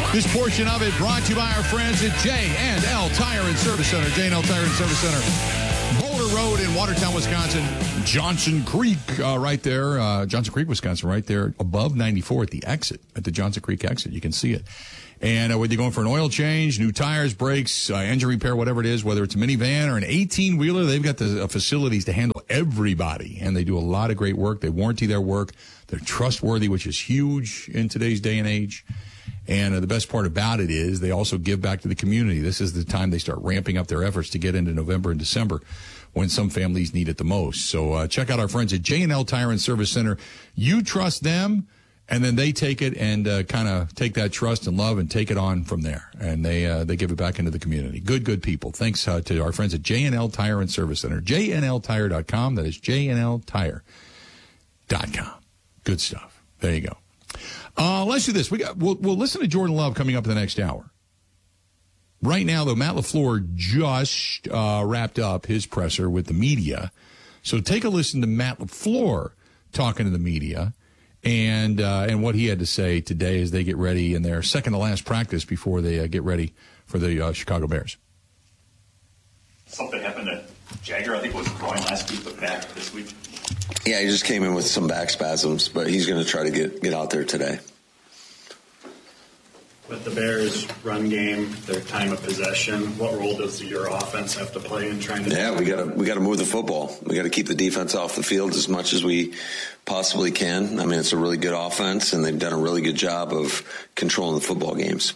This portion of it brought to you by our friends at J&L Tire and Service Center. J&L Tire and Service Center. Boulder Road in Watertown, Wisconsin. Johnson Creek right there. Johnson Creek, Wisconsin, right there above 94 at the exit, at the Johnson Creek exit. You can see it. And whether you're going for an oil change, new tires, brakes, engine repair, whatever it is, whether it's a minivan or an 18-wheeler, they've got the facilities to handle everybody. And they do a lot of great work. They warranty their work. They're trustworthy, which is huge in today's day and age. And the best part about it is they also give back to the community. This is the time they start ramping up their efforts to get into November and December when some families need it the most. So check out our friends at J&L Tire and Service Center. You trust them, and then they take it and kind of take that trust and love and take it on from there. And they give it back into the community. Good people. Thanks to our friends at J&L Tire and Service Center. JNLTire.com. That is JNLTire.com. Good stuff. There you go. Let's do this. We'll listen to Jordan Love coming up in the next hour. Right now, though, Matt LaFleur just wrapped up his presser with the media. So take a listen to Matt LaFleur talking to the media and what he had to say today as they get ready in their second-to-last practice before they get ready for the Chicago Bears. Something happened to Jagger, I think it was groin last week, but back this week. Yeah, he just came in with some back spasms, but he's going to try to get out there today. With the Bears' run game, their time of possession, what role does your offense have to play in trying to? Yeah, we got to move the football. We got to keep the defense off the field as much as we possibly can. I mean, it's a really good offense, and they've done a really good job of controlling the football games.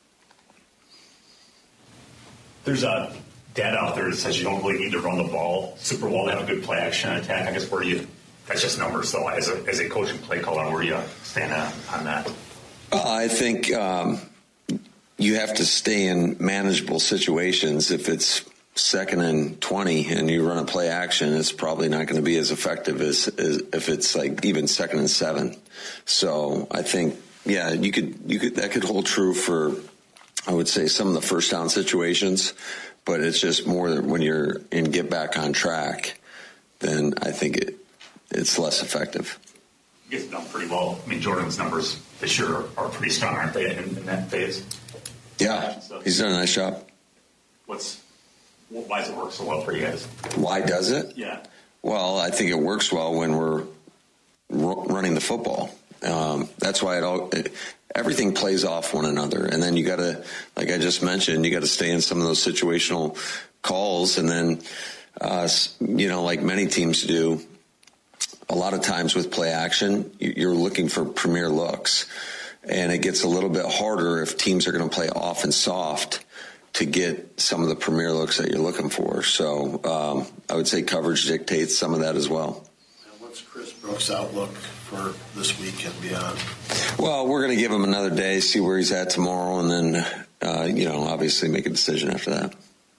There's a data out there that says you don't really need to run the ball super well to have a good play action attack. I guess that's just numbers, though. As a coach and play caller, where do you stand on that? I think you have to stay in manageable situations. If it's 2nd and 20 and you run a play action, it's probably not going to be as effective as if it's like even 2nd and 7. So I think, yeah, you could that could hold true for, I would say, some of the first down situations, but it's just more when you're in get back on track, then I think it's less effective. He gets done pretty well. I mean, Jordan's numbers this year are pretty strong, aren't they, in that phase? Yeah, he's done a nice job. Why does it work so well for you guys? Why does it? Yeah. Well, I think it works well when we're running the football. That's why everything plays off one another. And then you got to, like I just mentioned, you got to stay in some of those situational calls. And then, like many teams do, a lot of times with play action, you're looking for premier looks. And it gets a little bit harder if teams are going to play off and soft to get some of the premier looks that you're looking for. So I would say coverage dictates some of that as well. What's Chris Brooks' outlook for this week and beyond? Well, we're going to give him another day, see where he's at tomorrow, and then, obviously make a decision after that.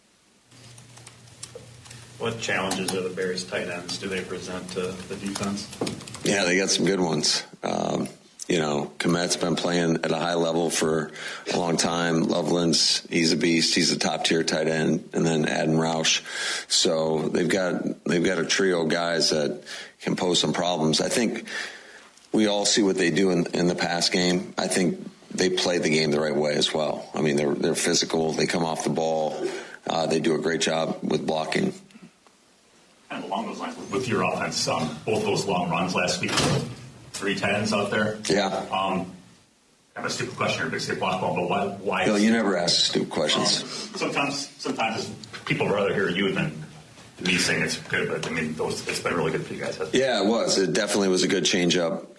What challenges are the Bears' tight ends do they present to the defense? Yeah, they got some good ones. Komet's been playing at a high level for a long time. Loveland's, he's a beast. He's a top-tier tight end. And then Adam Roush. So they've got a trio of guys that can pose some problems. I think we all see what they do in the pass game. I think they play the game the right way as well. I mean, they're physical. They come off the ball. They do a great job with blocking. And along those lines, with your offense, both those long runs last week, 3 tight ends out there. Yeah. I have a stupid question here, big stick block ball, but why? Bill, you never ask stupid questions. Sometimes people rather hear you than me saying it's good, but I mean, it's been really good for you guys. Yeah, it was. It definitely was a good change up,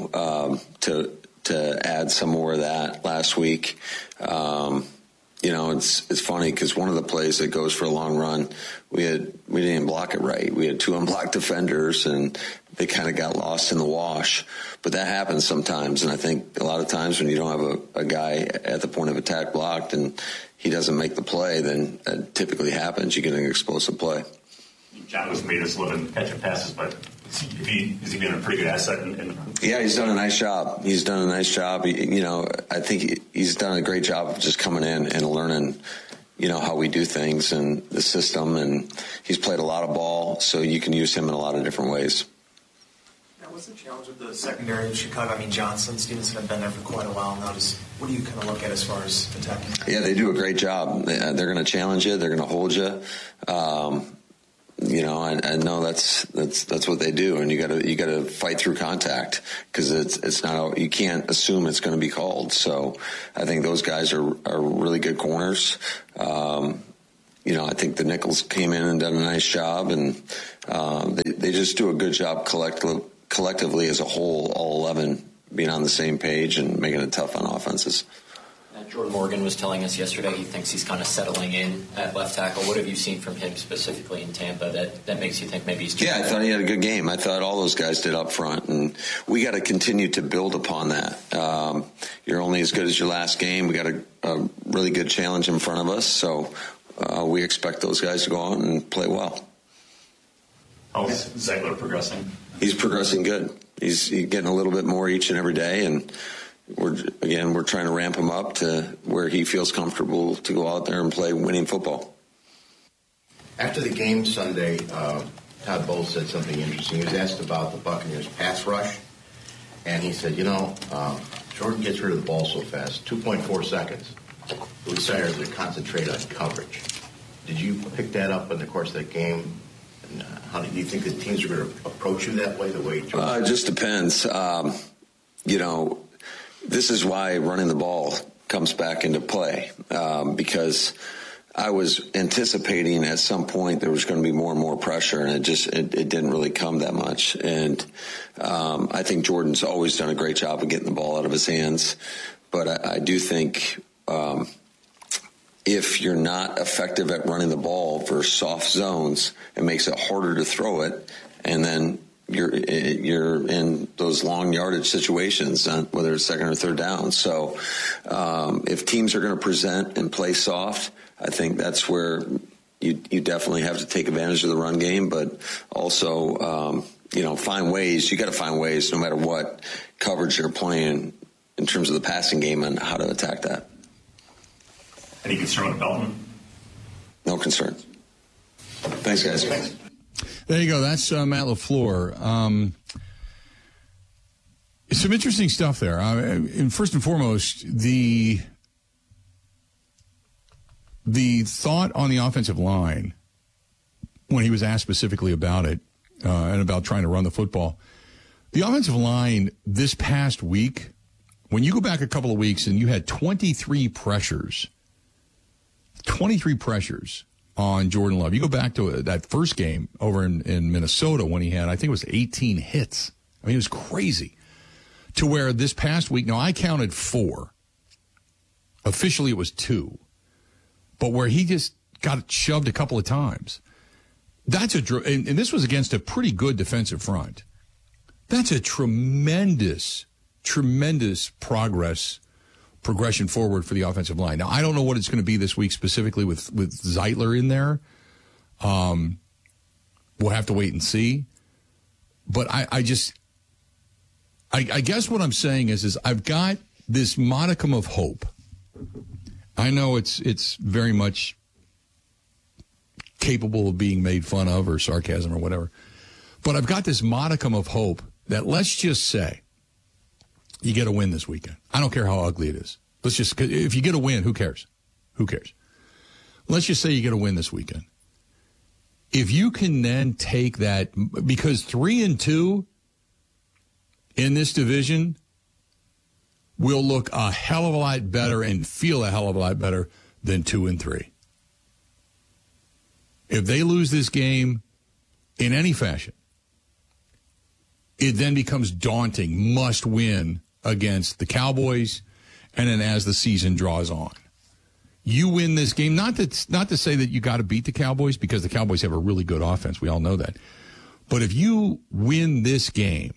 to add some more of that last week. It's funny because one of the plays that goes for a long run, we didn't block it right. We had 2 unblocked defenders, and they kind of got lost in the wash. But that happens sometimes, and I think a lot of times when you don't have a guy at the point of attack blocked and he doesn't make the play, then that typically happens. You get an explosive play. John was made his living catching passes, but is he been a pretty good asset? Yeah, he's done a nice job. I think he's done a great job of just coming in and learning, how we do things and the system. And he's played a lot of ball, so you can use him in a lot of different ways. Now, was What's the challenge with the secondary of Chicago? I mean, Johnson, Stevenson have been there for quite a while now. What do you kind of look at as far as attacking? Yeah, they do a great job. They're going to challenge you. They're going to hold you. I know that's what they do, and you got to fight through contact because it's not, you can't assume it's going to be called. So I think those guys are really good corners. I think the Nichols came in and done a nice job, and they just do a good job collectively as a whole, all 11 being on the same page and making it tough on offenses. Jordan Morgan was telling us yesterday he thinks he's kind of settling in at left tackle. What have you seen from him specifically in Tampa that makes you think maybe he's... Yeah, I thought he had a good game. I thought all those guys did up front, and we got to continue to build upon that. You're only as good as your last game. We got a really good challenge in front of us, so we expect those guys to go out and play well. How's Zeitler progressing? He's progressing good. He's getting a little bit more each and every day, and we're trying to ramp him up to where he feels comfortable to go out there and play winning football. After the game Sunday, Todd Bowles said something interesting. He was asked about the Buccaneers' pass rush, and he said, Jordan gets rid of the ball so fast, 2.4 seconds. We decided to concentrate on coverage. Did you pick that up in the course of that game? And how do you think the teams are going to approach you that way, the way Jordan? It just depends. This is why running the ball comes back into play, because I was anticipating at some point there was going to be more and more pressure, and it didn't really come that much. And I think Jordan's always done a great job of getting the ball out of his hands, but I do think if you're not effective at running the ball for soft zones, it makes it harder to throw it, and then you're in those long yardage situations, whether it's second or third down. So if teams are going to present and play soft, I think that's where you definitely have to take advantage of the run game, but also find ways. You got to find ways, no matter what coverage you're playing, in terms of the passing game and how to attack that. Any concern with Belton? No concern. Thanks, guys. Thanks. There you go. That's Matt LaFleur. Some interesting stuff there. And first and foremost, the thought on the offensive line when he was asked specifically about it and about trying to run the football. The offensive line this past week, when you go back a couple of weeks and you had 23 pressures on Jordan Love. You go back to that first game over in Minnesota when he had, I think it was 18 hits. I mean, it was crazy. To where this past week, now I counted 4. Officially it was 2. But where he just got shoved a couple of times. And this was against a pretty good defensive front. That's a tremendous progression forward for the offensive line. Now, I don't know what it's going to be this week specifically with Zeitler in there. We'll have to wait and see. But I guess what I'm saying is I've got this modicum of hope. I know it's very much capable of being made fun of or sarcasm or whatever. But I've got this modicum of hope that, let's just say, you get a win this weekend. I don't care how ugly it is. If you get a win, who cares? Who cares? Let's just say you get a win this weekend. If you can then take that, because 3-2 in this division will look a hell of a lot better and feel a hell of a lot better than 2-3. If they lose this game in any fashion, it then becomes daunting, must win against the Cowboys, and then as the season draws on. You win this game, not to say that you got to beat the Cowboys, because the Cowboys have a really good offense. We all know that. But if you win this game,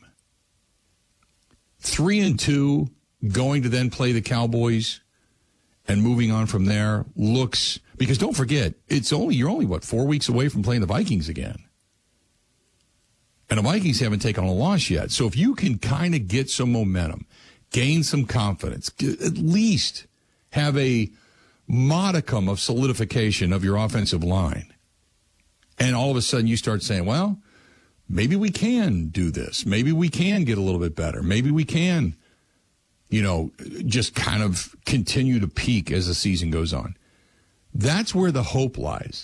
3-2, going to then play the Cowboys and moving on from there looks, because don't forget, you're only 4 weeks away from playing the Vikings again. And the Vikings haven't taken a loss yet. So if you can kind of get some momentum, gain some confidence, at least have a modicum of solidification of your offensive line, and all of a sudden you start saying, well, maybe we can do this. Maybe we can get a little bit better. Maybe we can, just kind of continue to peak as the season goes on. That's where the hope lies.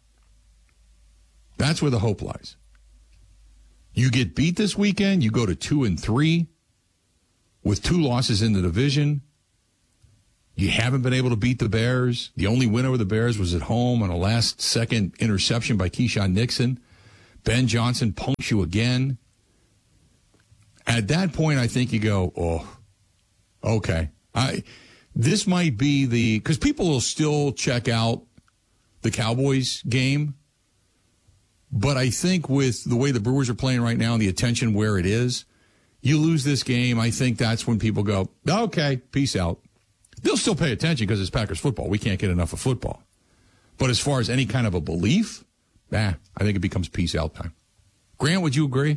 That's where the hope lies. You get beat this weekend, you go to 2-3 with 2 losses in the division. You haven't been able to beat the Bears. The only win over the Bears was at home on a last-second interception by Keyshawn Nixon. Ben Johnson punks you again. At that point, I think you go, oh, okay. This might be because people will still check out the Cowboys game. But I think with the way the Brewers are playing right now and the attention where it is, you lose this game, I think that's when people go, okay, peace out. They'll still pay attention because it's Packers football. We can't get enough of football. But as far as any kind of a belief, I think it becomes peace out time. Grant, would you agree?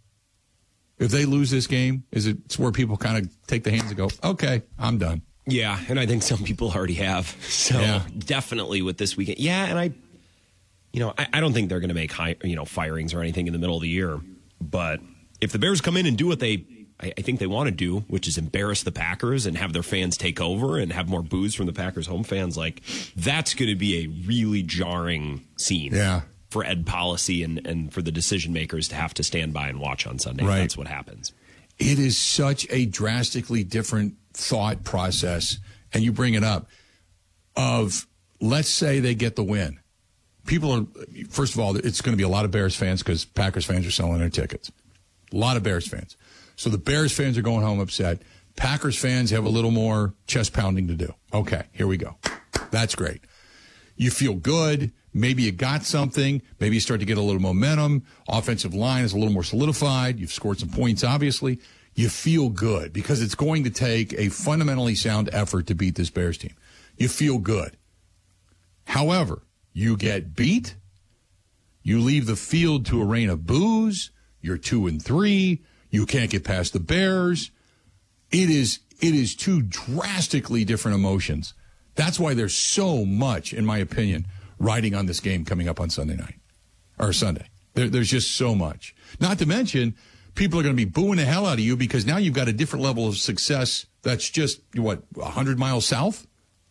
If they lose this game, it's where people kind of take the hands and go, okay, I'm done. Yeah, and I think some people already have. So definitely with this weekend. Yeah, and I don't think they're going to make firings or anything in the middle of the year. But if the Bears come in and do what I think they want to do, which is embarrass the Packers and have their fans take over and have more boos from the Packers home fans, that's going to be a really jarring scene for Ed Policy and for the decision makers to have to stand by and watch on Sunday. Right. That's what happens. It is such a drastically different thought process, and you bring it up, of let's say they get the win. People are, first of all, it's going to be a lot of Bears fans because Packers fans are selling their tickets. A lot of Bears fans. So the Bears fans are going home upset. Packers fans have a little more chest pounding to do. Okay, here we go. That's great. You feel good. Maybe you got something. Maybe you start to get a little momentum. Offensive line is a little more solidified. You've scored some points, obviously. You feel good because it's going to take a fundamentally sound effort to beat this Bears team. You feel good. However, you get beat. You leave the field to a rain of boos. You're 2-3. You can't get past the Bears. It is two drastically different emotions. That's why there's so much, in my opinion, riding on this game coming up on Sunday night or Sunday. There's just so much. Not to mention, people are going to be booing the hell out of you because now you've got a different level of success that's just, 100 miles south?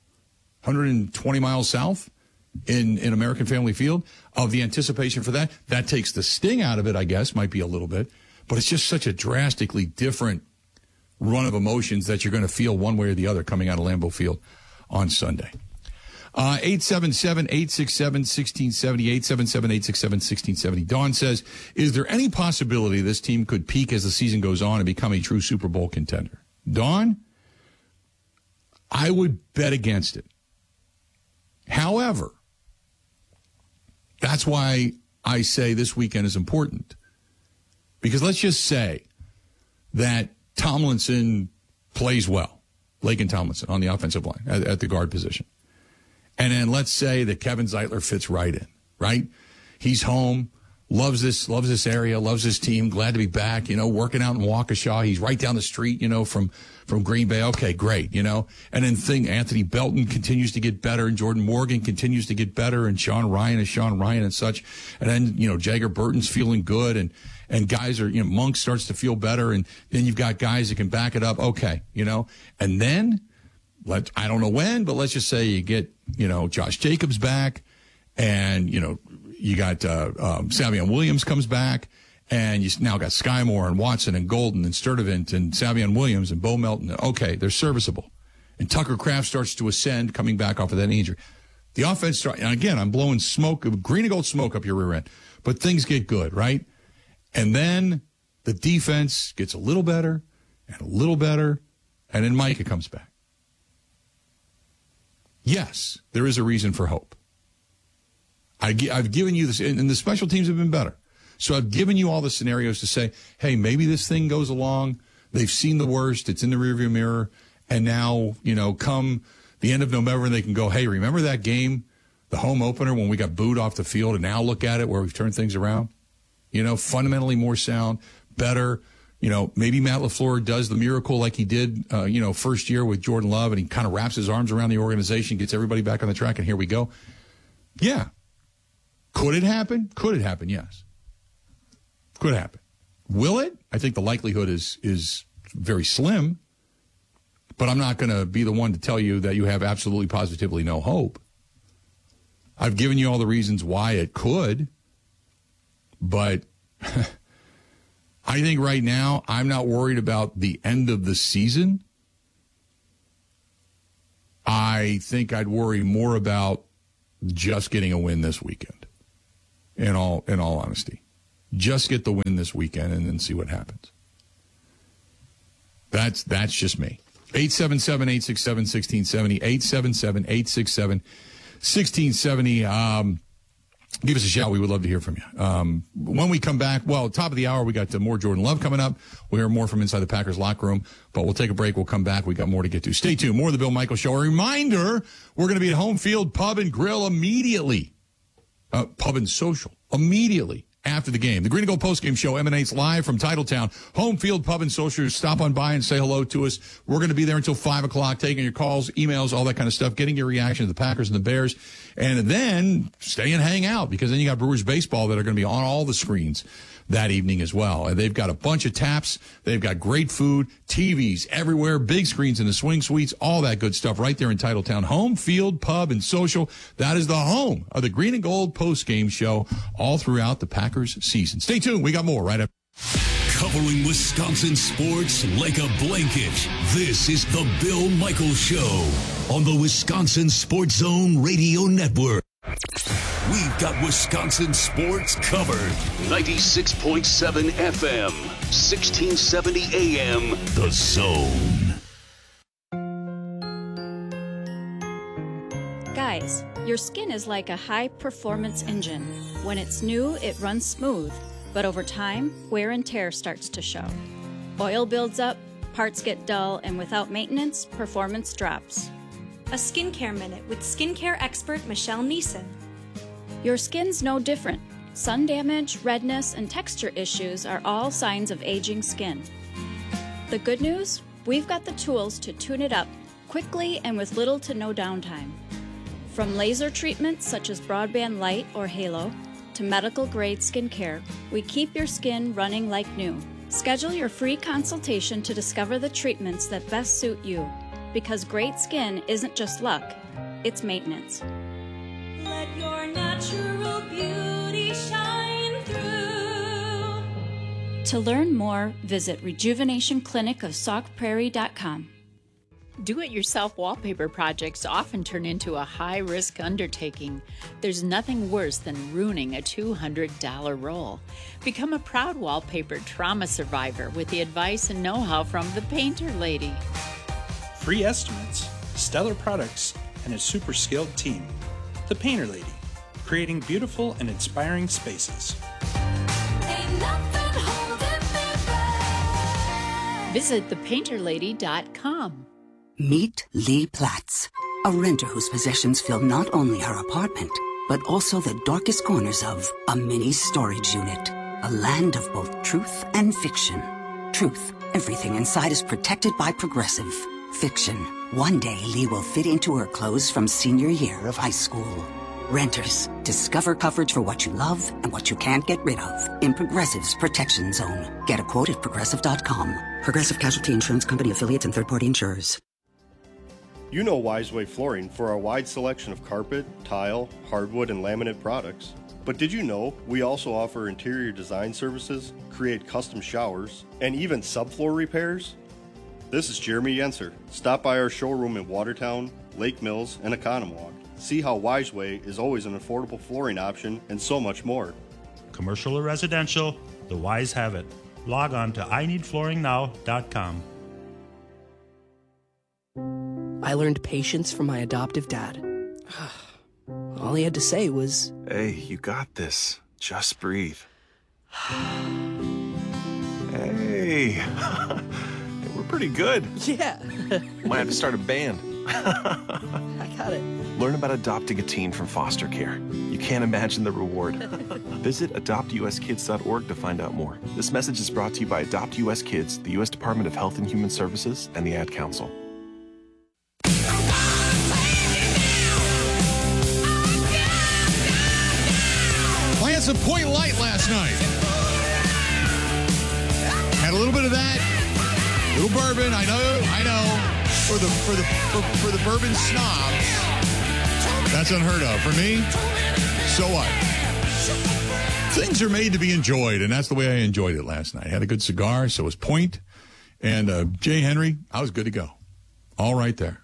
120 miles south in American Family Field of the anticipation for that. That takes the sting out of it, I guess, might be a little bit. But it's just such a drastically different run of emotions that you're going to feel one way or the other coming out of Lambeau Field on Sunday. 877-867-1670, 877-867-1670. Dawn says, is there any possibility this team could peak as the season goes on and become a true Super Bowl contender? Dawn, I would bet against it. However, that's why I say this weekend is important. Because let's just say that Tomlinson plays well, Laken Tomlinson on the offensive line at the guard position. And then let's say that Kevin Zeitler fits right in, right? He's home, loves this area, loves his team, glad to be back, working out in Waukesha. He's right down the street, from Green Bay. Okay, great, And then Anthony Belton continues to get better, and Jordan Morgan continues to get better, and Sean Ryan is Sean Ryan and such. And then, Jagger Burton's feeling good, and guys are, Monk starts to feel better, and then you've got guys that can back it up. Okay, and then I don't know when, but let's just say you get, Josh Jacobs back, and, you got Savion Williams comes back, and you now got Sky Moore and Watson and Golden and Sturdivant and Savion Williams and Bo Melton. Okay, they're serviceable. And Tucker Kraft starts to ascend coming back off of that injury. The offense starts, and again, I'm blowing smoke, green and gold smoke up your rear end, but things get good, right? And then the defense gets a little better, and then Micah comes back. Yes, there is a reason for hope. I've given you this, and the special teams have been better. So I've given you all the scenarios to say, hey, maybe this thing goes along. They've seen the worst. It's in the rearview mirror. And now, come the end of November, they can go, hey, remember that game, the home opener, when we got booed off the field, and now look at it where we've turned things around? Fundamentally more sound, better. Maybe Matt LaFleur does the miracle like he did, first year with Jordan Love, and he kind of wraps his arms around the organization, gets everybody back on the track, and here we go. Yeah. Could it happen? Could it happen? Yes. Could happen. Will it? I think the likelihood is very slim. But I'm not going to be the one to tell you that you have absolutely positively no hope. I've given you all the reasons why it could. But I think right now I'm not worried about the end of the season. I think I'd worry more about just getting a win this weekend. In all honesty. Just get the win this weekend and then see what happens. That's just me. 877-867-1670. 877-867-1670. Give us a shout. We would love to hear from you. When we come back, top of the hour, we got more Jordan Love coming up. We'll hear more from inside the Packers locker room, but we'll take a break. We'll come back. We got more to get to. Stay tuned. More of the Bill Michaels Show. A reminder, we're going to be at Home Field Pub and Grill immediately. Pub and Social. Immediately after the game. The Green and Gold postgame show emanates live from Titletown. Home Field Pub and Social. Stop on by and say hello to us. We're going to be there until 5 o'clock, taking your calls, emails, all that kind of stuff, getting your reaction to the Packers and the Bears, and then stay and hang out, because then you got Brewers baseball that are going to be on all the screens that evening as well. And they've got a bunch of taps. They've got great food, TVs everywhere, big screens in the swing suites, all that good stuff right there in Titletown. Home Field Pub and Social. That is the home of the Green and Gold postgame show all throughout the Packers season. Stay tuned. We got more right after. Covering Wisconsin sports like a blanket. This is the Bill Michaels Show on the Wisconsin Sports Zone Radio Network. We've got Wisconsin sports covered. 96.7 FM, 1670 AM, The Zone. Guys, your skin is like a high-performance engine. When it's new, it runs smooth. But over time, wear and tear starts to show. Oil builds up, parts get dull, and without maintenance, performance drops. A skincare minute with skincare expert Michelle Neeson. Your skin's no different. Sun damage, redness, and texture issues are all signs of aging skin. The good news? We've got the tools to tune it up quickly and with little to no downtime. From laser treatments such as Broadband Light or Halo to medical-grade skincare, we keep your skin running like new. Schedule your free consultation to discover the treatments that best suit you. Because great skin isn't just luck, it's maintenance. Let your natural beauty shine through. To learn more, visit rejuvenationclinicofsaukprairie.com. Do-it-yourself wallpaper projects often turn into a high-risk undertaking. There's nothing worse than ruining a $200 roll. Become a proud wallpaper trauma survivor with the advice and know-how from the Painter Lady. Free estimates, stellar products, and a super skilled team. The Painter Lady, creating beautiful and inspiring spaces. Visit thepainterlady.com. Meet Lee Platts, a renter whose possessions fill not only her apartment, but also the darkest corners of a mini storage unit. A land of both truth and fiction. Truth, everything inside is protected by Progressive. Fiction, one day Lee will fit into her clothes from senior year of high school. Renters, discover coverage for what you love and what you can't get rid of in Progressive's Protection Zone. Get a quote at Progressive.com. Progressive Casualty Insurance Company affiliates and third-party insurers. You know Wiseway Flooring for our wide selection of carpet, tile, hardwood, and laminate products. But did you know we also offer interior design services, create custom showers, and even subfloor repairs? This is Jeremy Yenser. Stop by our showroom in Watertown, Lake Mills, and Economwalk. See how Wiseway is always an affordable flooring option and so much more. Commercial or residential, the Wise have it. Log on to IneedFlooringNow.com. I learned patience from my adoptive dad. All he had to say was, "Hey, you got this. Just breathe." Hey, we're pretty good. Yeah. Might have to start a band. I got it. Learn about adopting a teen from foster care. You can't imagine the reward. Visit adoptuskids.org to find out more. This message is brought to you by Adopt US Kids, the U.S. Department of Health and Human Services, and the Ad Council. I had some Point Light last night. little bit of that. Little bourbon. I know. For the bourbon snobs, that's unheard of. For me, so what? Things are made to be enjoyed, and that's the way I enjoyed it last night. I had a good cigar, so was Point. And Jay Henry, I was good to go. All right there.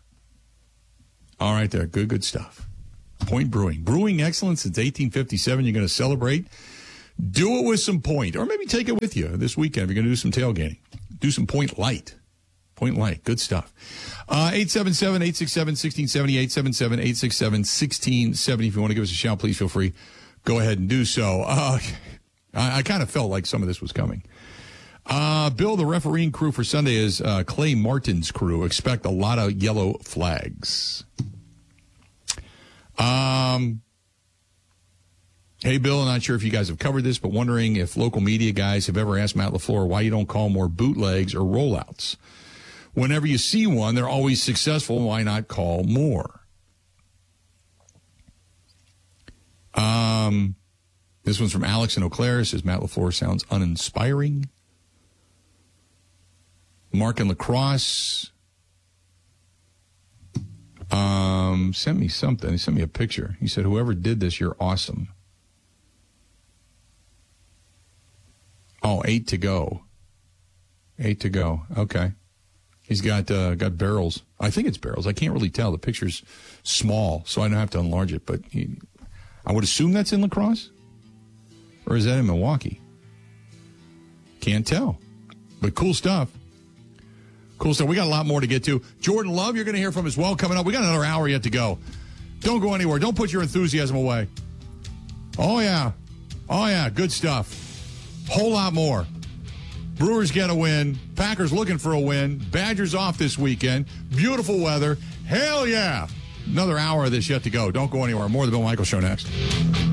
Good stuff. Point Brewing. Brewing excellence since 1857. You're going to celebrate. Do it with some Point, or maybe take it with you this weekend. If you're going to do some tailgating, do some Point Light. Point Light. Good stuff. 877-867-1670, 877-867-1670. If you want to give us a shout, please feel free. Go ahead and do so. I kind of felt like some of this was coming. Bill, the refereeing crew for Sunday is Clay Martin's crew. Expect a lot of yellow flags. Hey, Bill, not sure if you guys have covered this, but wondering if local media guys have ever asked Matt LaFleur why you don't call more bootlegs or rollouts. Whenever you see one, they're always successful. Why not call more? This one's from Alex in Eau Claire. It says Matt LaFleur sounds uninspiring. Mark in La Crosse sent me something. He sent me a picture. He said, whoever did this, you're awesome. Oh, 8 to go. 8 to go. Okay. He's got barrels. I think it's barrels. I can't really tell. The picture's small, so I don't have to enlarge it. But I would assume that's in La Crosse. Or is that in Milwaukee? Can't tell. But cool stuff. Cool stuff. We got a lot more to get to. Jordan Love, you're going to hear from as well coming up. We got another hour yet to go. Don't go anywhere. Don't put your enthusiasm away. Oh, yeah. Good stuff. Whole lot more. Brewers get a win. Packers looking for a win. Badgers off this weekend. Beautiful weather. Hell yeah. Another hour of this yet to go. Don't go anywhere. More of the Bill Michaels Show next.